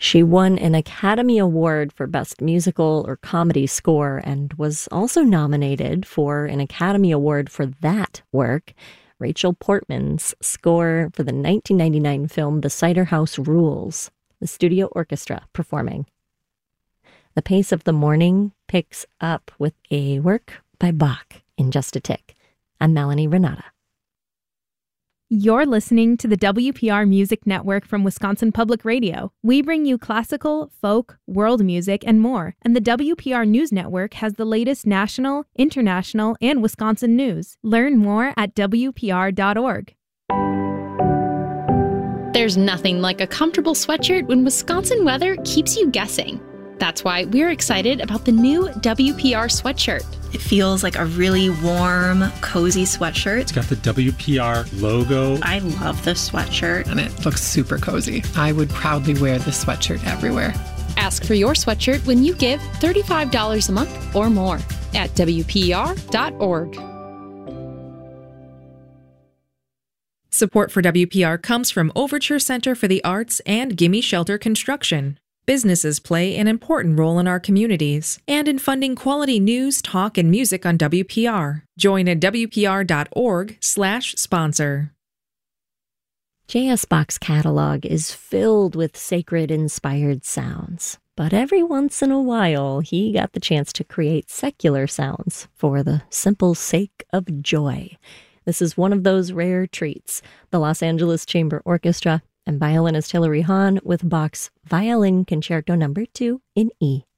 She won an Academy Award for Best Musical or Comedy Score and was also nominated for an Academy Award for that work, Rachel Portman's score for the 1999 film The Cider House Rules, the studio orchestra performing. The pace of the morning picks up with a work by Bach in just a tick. I'm Melanie Renata. You're listening to the WPR Music Network from Wisconsin Public Radio. We bring you classical, folk, world music, and more. And the WPR News Network has the latest national, international, and Wisconsin news. Learn more at WPR.org. There's nothing like a comfortable sweatshirt when Wisconsin weather keeps you guessing. That's why we're excited about the new WPR sweatshirt. It feels like a really warm, cozy sweatshirt. It's got the WPR logo. I love this sweatshirt. And it looks super cozy. I would proudly wear this sweatshirt everywhere. Ask for your sweatshirt when you give $35 a month or more at WPR.org. Support for WPR comes from Overture Center for the Arts and Gimme Shelter Construction. Businesses play an important role in our communities and in funding quality news, talk, and music on WPR. Join at WPR.org/sponsor. J.S. Bach's catalog is filled with sacred-inspired sounds, but every once in a while he got the chance to create secular sounds for the simple sake of joy. This is one of those rare treats. The Los Angeles Chamber Orchestra and violinist Hilary Hahn with Bach's Violin Concerto No. 2 in E.